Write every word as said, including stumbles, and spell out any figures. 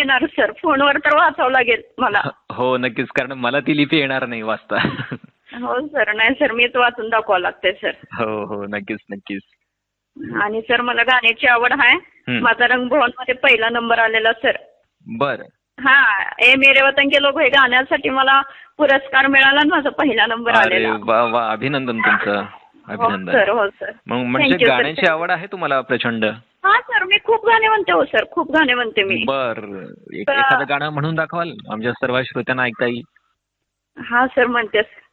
येणार सर, फोनवर तर वाचावं लागेल मला. हो नक्कीच, कारण मला ती लिपी येणार नाही वाचता. हो सर, नाही सर, मीच वाचून दाखवावं लागते सर. हो हो नक्कीच नक्कीच. आणि सर मला गाण्याची आवड आहे. हं. माझा रंगभवन मध्ये पहिला नंबर आलेला सर. बर. हा, ए मेरे वतन के लोग हे गाण्यासाठी मला पुरस्कार मिळाला आणि माझा पहिला नंबर अरे आलेला. वा वा, अभिनंदन तुमचं, हो अभिनंदन. सर, हो सर. मग म्हणजे Thank you, sir. गाण्याची आवड आहे तुम्हाला प्रचंड? हा सर, मी खूप गाणे म्हणते हो सर, खूप गाणे म्हणते मी. बर, एक- तर- एखादं गाणं म्हणून दाखवाल आमच्या सर्व श्रोत्यांना ऐकता येईल? हा सर, म्हणतेस.